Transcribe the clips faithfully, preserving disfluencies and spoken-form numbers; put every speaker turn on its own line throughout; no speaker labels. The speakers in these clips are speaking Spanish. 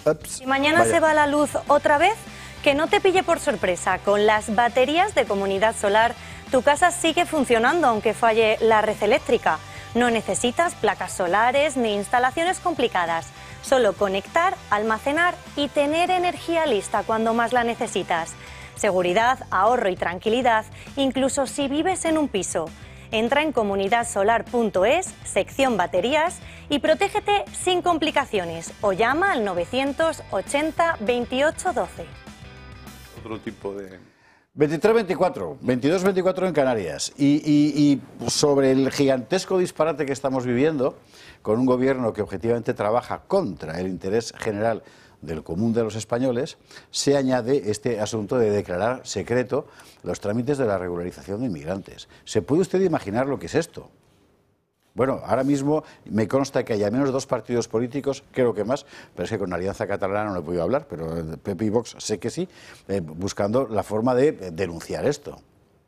Ups,
Si mañana
vaya.
se va la luz otra vez, que no te pille por sorpresa. Con las baterías de Comunidad Solar, tu casa sigue funcionando aunque falle la red eléctrica. No necesitas placas solares ni instalaciones complicadas. Solo conectar, almacenar y tener energía lista cuando más la necesitas. Seguridad, ahorro y tranquilidad, incluso si vives en un piso. Entra en comunidad solar punto es, sección baterías, y protégete sin complicaciones o llama al novecientos ochenta veintiocho doce.
Otro tipo de...
veintitrés veinticuatro, veintidós veinticuatro en Canarias. Y, y, y sobre el gigantesco disparate que estamos viviendo, con un gobierno que objetivamente trabaja contra el interés general del común de los españoles, se añade este asunto de declarar secreto los trámites de la regularización de inmigrantes. ¿Se puede usted imaginar lo que es esto? Bueno, ahora mismo me consta que hay al menos dos partidos políticos, creo que más, pero es que con Alianza Catalana no he podido hablar, pero P P y Vox sé que sí, eh, buscando la forma de denunciar esto.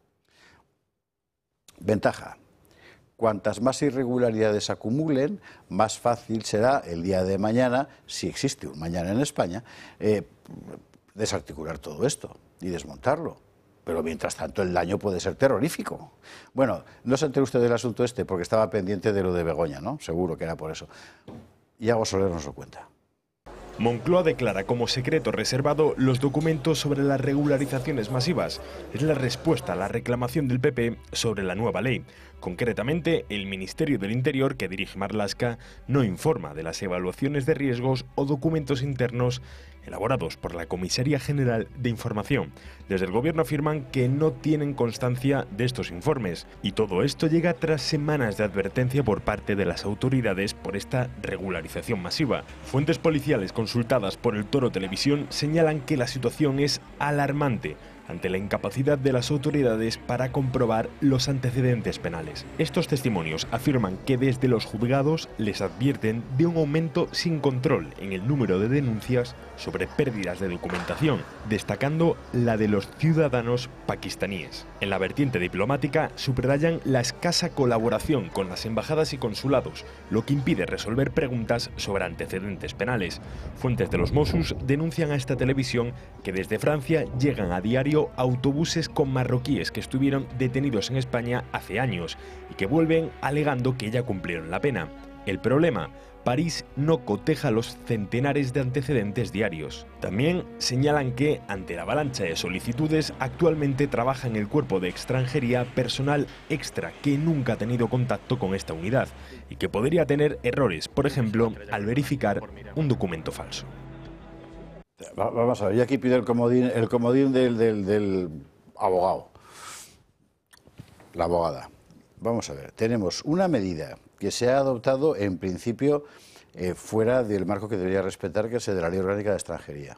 Ventaja. Cuantas más irregularidades acumulen, más fácil será el día de mañana, si existe un mañana en España, eh, desarticular todo esto y desmontarlo. Pero mientras tanto el daño puede ser terrorífico. Bueno, no se enteró usted del asunto este porque estaba pendiente de lo de Begoña, ¿no? Seguro que era por eso. Iago Soler nos lo cuenta.
Moncloa declara como secreto reservado los documentos sobre las regularizaciones masivas. Es la respuesta a la reclamación del P P sobre la nueva ley. Concretamente, el Ministerio del Interior, que dirige Marlaska, no informa de las evaluaciones de riesgos o documentos internos elaborados por la Comisaría General de Información. Desde el Gobierno afirman que no tienen constancia de estos informes, y todo esto llega tras semanas de advertencia por parte de las autoridades por esta regularización masiva. Fuentes policiales consultadas por el Toro Televisión señalan que la situación es alarmante ante la incapacidad de las autoridades para comprobar los antecedentes penales. Estos testimonios afirman que desde los juzgados les advierten de un aumento sin control en el número de denuncias sobre pérdidas de documentación, destacando la de los ciudadanos pakistaníes. En la vertiente diplomática subrayan la escasa colaboración con las embajadas y consulados, lo que impide resolver preguntas sobre antecedentes penales. Fuentes de los Mossos denuncian a esta televisión que desde Francia llegan a diario autobuses con marroquíes que estuvieron detenidos en España hace años y que vuelven alegando que ya cumplieron la pena. El problema: París no coteja los centenares de antecedentes diarios. También señalan que, ante la avalancha de solicitudes, actualmente trabaja en el cuerpo de extranjería personal extra que nunca ha tenido contacto con esta unidad y que podría tener errores, por ejemplo, al verificar un documento falso.
Vamos a ver, yo aquí pido el comodín, el comodín del, del, del abogado, la abogada. Vamos a ver, tenemos una medida que se ha adoptado en principio eh, fuera del marco que debería respetar, que es el de la Ley Orgánica de Extranjería.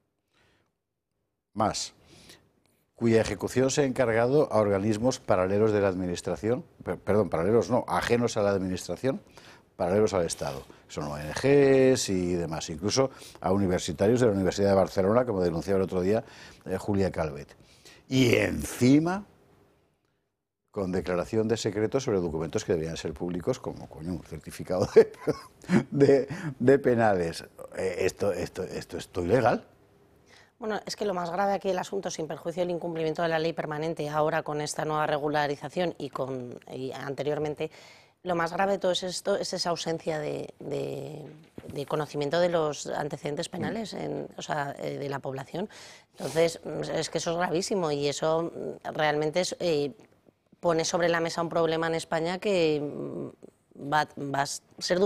Más, cuya ejecución se ha encargado a organismos paralelos de la Administración, perdón, paralelos no, ajenos a la Administración, paralelos al Estado. Son O N Ges y demás, incluso a universitarios de la Universidad de Barcelona, como denunciaba el otro día eh, Julia Calvet. Y encima, con declaración de secreto sobre documentos que deberían ser públicos, como coño, un certificado de, de, de penales. Eh, esto, esto, esto, ¿Esto es ilegal?
Bueno, es que lo más grave aquí del asunto, sin perjuicio del incumplimiento de la ley permanente, ahora con esta nueva regularización y, con, y anteriormente, lo más grave de todo esto es esa ausencia de, de, de conocimiento de los antecedentes penales, en, o sea, de la población. Entonces, es que eso es gravísimo y eso realmente es, eh, pone sobre la mesa un problema en España que va, va a ser